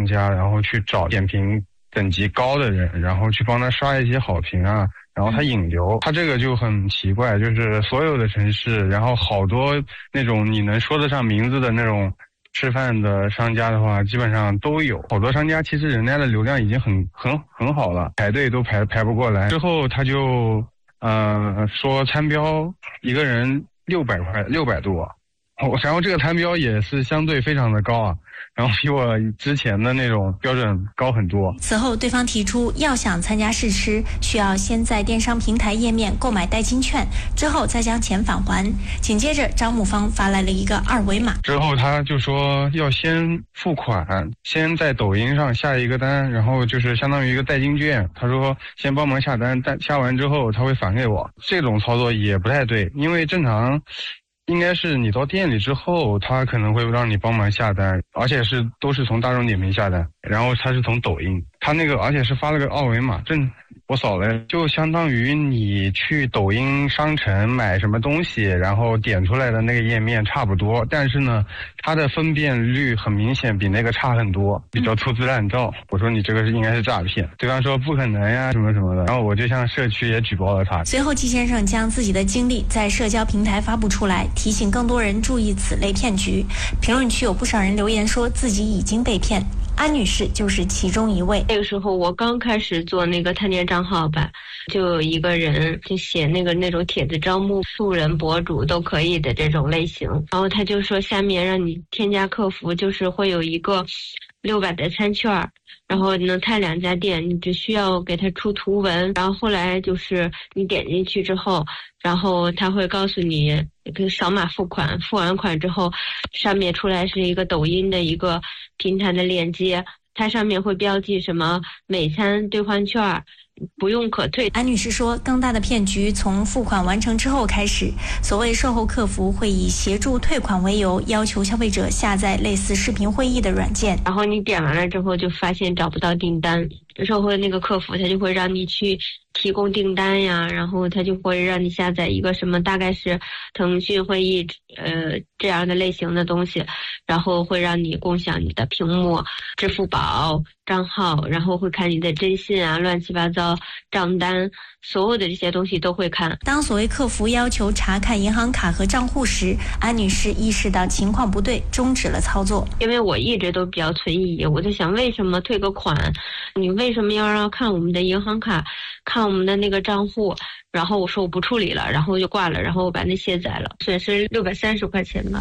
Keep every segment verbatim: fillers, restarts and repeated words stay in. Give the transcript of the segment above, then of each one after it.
家，然后去找点评等级高的人，然后去帮他刷一些好评啊，然后他引流。他这个就很奇怪，就是所有的城市，然后好多那种你能说得上名字的那种吃饭的商家的话，基本上都有。好多商家其实人家的流量已经很很很好了，排队都排排不过来。之后他就呃说餐标一个人六百块，六百多。然后这个餐标也是相对非常的高啊，然后比我之前的那种标准高很多。 此后对方提出，要想参加试吃，需要先在电商平台页面购买代金券，之后再将钱返还。紧接着张某方发来了一个二维码， 之后他就说要先付款，先在抖音上下一个单，然后就是相当于一个代金券。他说先帮忙下单，但下完之后他会返给我。这种操作也不太对，因为正常应该是你到店里之后，他可能会让你帮忙下单，而且是都是从大众点评下单，然后他是从抖音，他那个而且是发了个二维码，正我扫了，就相当于你去抖音商城买什么东西，然后点出来的那个页面差不多，但是呢，它的分辨率很明显比那个差很多，比较粗制滥造。我说你这个是应该是诈骗，对方说不可能呀什么什么的，然后我就向社区也举报了他。 随后季先生将自己的经历在社交平台发布出来，提醒更多人注意此类骗局。评论区有不少人留言说自己已经被骗，安女士就是其中一位。 那个时候我刚开始做那个探店账号吧，就有一个人就写那个那种帖子招募素人博主都可以的这种类型，然后他就说下面让你添加客服，就是会有一个六百的餐券，然后能探两家店，你只需要给他出图文，然后后来就是你点进去之后，然后他会告诉你可以扫码付款，付完款之后上面出来是一个抖音的一个平台的链接，它上面会标记什么美餐兑换券不用可退。 安女士说，更大的骗局从付款完成之后开始，所谓售后客服会以协助退款为由，要求消费者下载类似视频会议的软件， 然后你点完了之后就发现找不到订单，售后那个客服他就会让你去提供订单呀，然后他就会让你下载一个什么大概是腾讯会议呃这样的类型的东西，然后会让你共享你的屏幕、支付宝账号，然后会看你的征信啊、乱七八糟账单，所有的这些东西都会看。 当所谓客服要求查看银行卡和账户时，安女士意识到情况不对，终止了操作。 因为我一直都比较存疑，我在想为什么退个款，你为什么要让看我们的银行卡，看我们的那个账户？然后我说我不处理了，然后就挂了，然后我把那卸载了，损失六百三十块钱吧。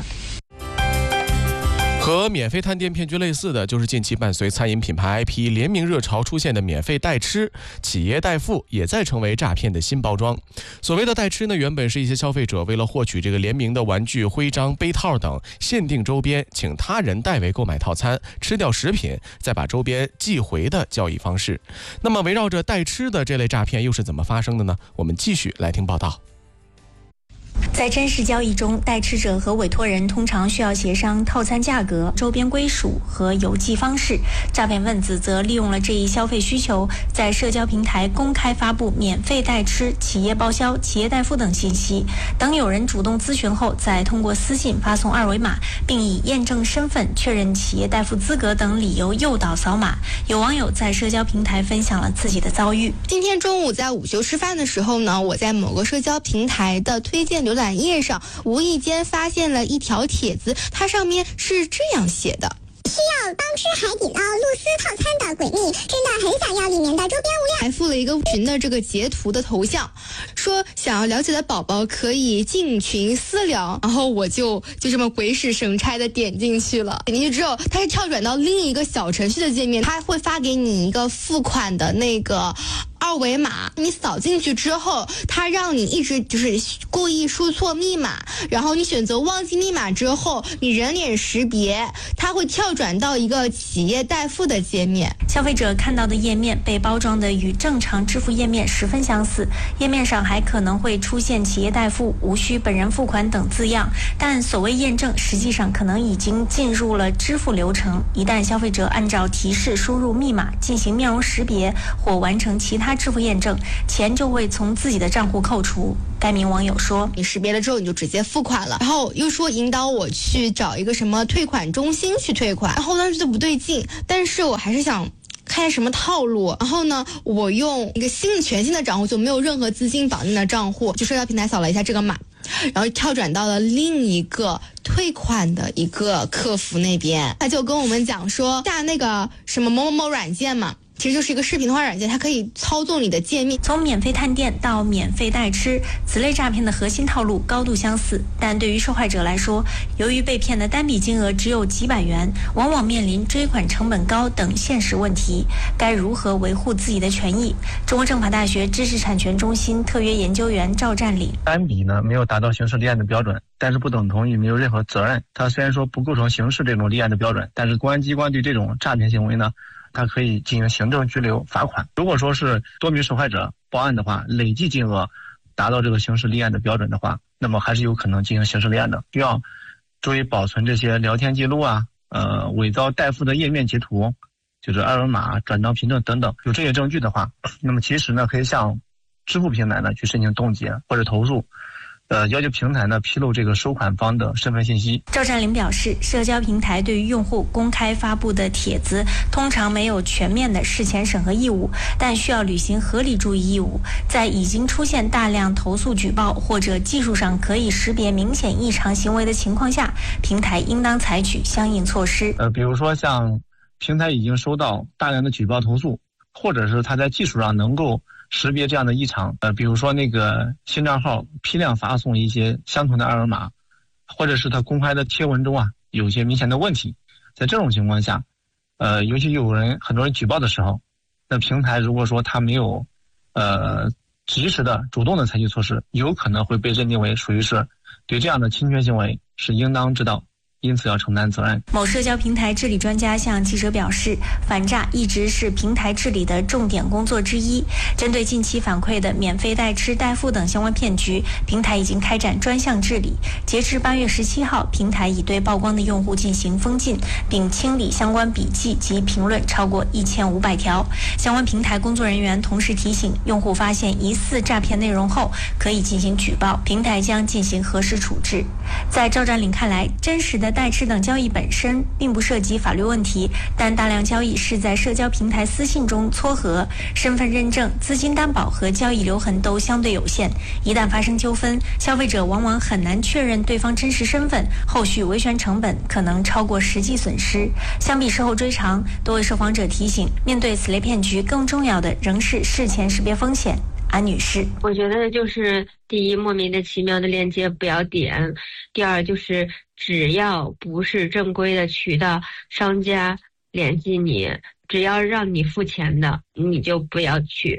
和免费探店骗局类似的，就是近期伴随餐饮品牌 I P 联名热潮出现的免费代吃，企业代付也在成为诈骗的新包装。所谓的代吃呢，原本是一些消费者为了获取这个联名的玩具、徽章、杯套等限定周边，请他人代为购买套餐，吃掉食品，再把周边寄回的交易方式。那么围绕着代吃的这类诈骗又是怎么发生的呢？我们继续来听报道。 在真实交易中，代吃者和委托人通常需要协商套餐价格、周边归属和邮寄方式。诈骗分子则利用了这一消费需求，在社交平台公开发布免费代吃、企业报销、企业代付等信息。等有人主动咨询后，再通过私信发送二维码，并以验证身份、确认企业代付资格等理由诱导扫码。有网友在社交平台分享了自己的遭遇。 今天中午在午休吃饭的时候呢，我在某个社交平台的推荐浏览页上无意间发现了一条帖子，它上面是这样写的： 需要帮吃海底捞露丝套餐的闺蜜真的很想要里面的周边物料， 还附了一个群的这个截图的头像，说想要了解的宝宝可以进群私聊。然后我就就这么鬼使神差的点进去了，点进去之后它是跳转到另一个小程序的界面，它会发给你一个付款的那个二维码，你扫进去之后，它让你一直就是故意输错密码，然后你选择忘记密码之后，你人脸识别，它会跳转到一个企业代付的界面。 消费者看到的页面被包装的与正常支付页面十分相似，页面上还可能会出现企业代付、无需本人付款等字样，但所谓验证实际上可能已经进入了支付流程。一旦消费者按照提示输入密码进行面容识别或完成其他支付验证，钱就会从自己的账户扣除。该名网友说：“ 你识别了之后，你就直接付款了。然后又说引导我去找一个什么退款中心去退款，然后当时就不对劲，但是我还是想看什么套路。然后呢，我用一个新全新的账户，就没有任何资金绑定的账户，就社交平台扫了一下这个码。”然后跳转到了另一个退款的一个客服那边，他就跟我们讲说下那个什么某某某软件嘛，其实就是一个视频通话软件，它可以操纵你的界面。 从免费探店到免费代吃，此类诈骗的核心套路高度相似，但对于受害者来说，由于被骗的单笔金额只有几百元，往往面临追款成本高等现实问题。该如何维护自己的权益？中国政法大学知识产权中心特约研究员赵占领： 单笔呢没有达到刑事立案的标准，但是不等同于没有任何责任。它虽然说不构成刑事这种立案的标准，但是公安机关对这种诈骗行为呢，它可以进行行政拘留、罚款。如果说是多名受害者报案的话，累计金额达到这个刑事立案的标准的话，那么还是有可能进行刑事立案的。需要注意保存这些聊天记录啊，呃，伪造代付的页面截图，就是二维码、转账凭证等等。有这些证据的话，那么其实呢，可以向支付平台呢去申请冻结或者投诉。呃，要求平台呢披露这个收款方的身份信息。 赵占领表示，社交平台对于用户公开发布的帖子，通常没有全面的事前审核义务，但需要履行合理注意义务。在已经出现大量投诉举报或者技术上可以识别明显异常行为的情况下，平台应当采取相应措施。 呃，比如说像平台已经收到大量的举报投诉，或者是它在技术上能够识别这样的异常，呃，比如说那个新账号批量发送一些相同的二维码，或者是他公开的贴文中啊有一些明显的问题，在这种情况下，呃，尤其有人很多人举报的时候，那平台如果说他没有呃及时的主动的采取措施，有可能会被认定为属于是对这样的侵权行为是应当知道，因此要承担责任。 某社交平台治理专家向记者表示，反诈一直是平台治理的重点工作之一。针对近期反馈的免费代吃代付等相关骗局，平台已经开展专项治理。截至八月十七号，平台已对曝光的用户进行封禁，并清理相关笔记及评论超过一千五百条。相关平台工作人员同时提醒，用户发现疑似诈骗内容后，可以进行举报，平台将进行核实处置。在赵占领看来，真实的代吃等交易本身并不涉及法律问题，但大量交易是在社交平台私信中撮合，身份认证、资金担保和交易留痕都相对有限。一旦发生纠纷，消费者往往很难确认对方真实身份，后续维权成本可能超过实际损失。相比事后追偿，多位受访者提醒，面对此类骗局，更重要的仍是事前识别风险。安女士， 我觉得就是第一，莫名的奇妙的链接不要点；第二，就是只要不是正规的渠道，商家联系你，只要让你付钱的，你就不要去。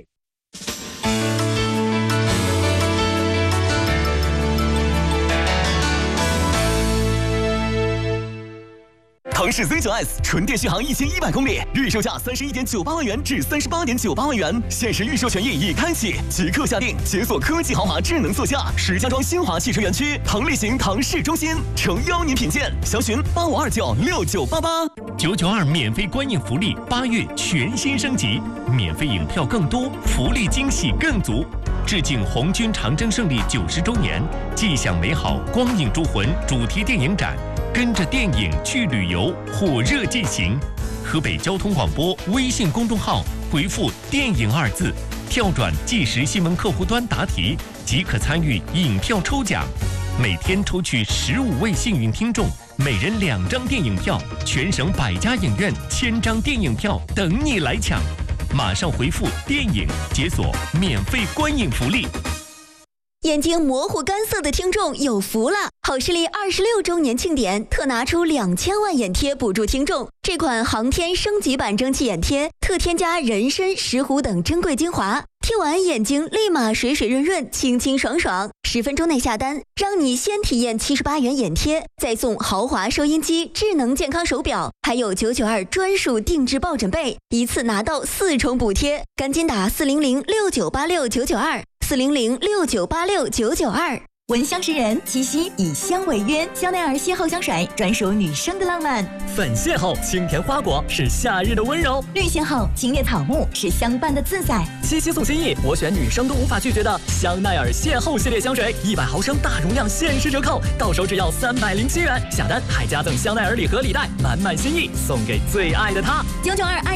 腾势 Z 九 S 纯电续航一千一百公里，预售价三十一点九八万元至三十八点九八万元，限时预售权益已开启，即刻下定，解锁科技豪华智能座驾。石家庄新华汽车园区腾力行腾势中心，诚邀您品鉴。详询八五二九六九八八。 九九二免费观影福利，八月全新升级，免费影票更多，福利惊喜更足。致敬红军长征胜利九十周年，既享美好光影铸魂主题电影展。跟着电影去旅游，火热进行。河北交通广播微信公众号回复“电影”二字，跳转即时新闻客户端答题，即可参与影票抽奖。每天抽取十五位幸运听众，每人两张电影票，全省百家影院千张电影票等你来抢。马上回复“电影”，解锁免费观影福利。 眼睛模糊干涩的听众有福了！好视力二十六周年庆典特拿出两千万眼贴补助听众。这款航天升级版蒸汽眼贴特添加人参、石斛等珍贵精华，贴完眼睛立马水水润润、清清爽爽。十分钟内下单，让你先体验七十八元眼贴，再送豪华收音机、智能健康手表，还有九九二专属定制抱枕被，一次拿到四重补贴。赶紧打四零零六九八六九九二。四零零六九八六九九二。 闻香识人，七夕以香为约，香奈儿邂逅香水专属女生的浪漫。 粉邂逅，清甜花果是夏日的温柔； 绿邂逅，青叶草木是相伴的自在。 七夕送心意，我选女生都无法拒绝的香奈儿邂逅系列香水，一百毫升大容量限时折扣，到手只要三百零七元，下单还加赠香奈儿礼盒礼袋，满满心意送给最爱的他。 九九二爱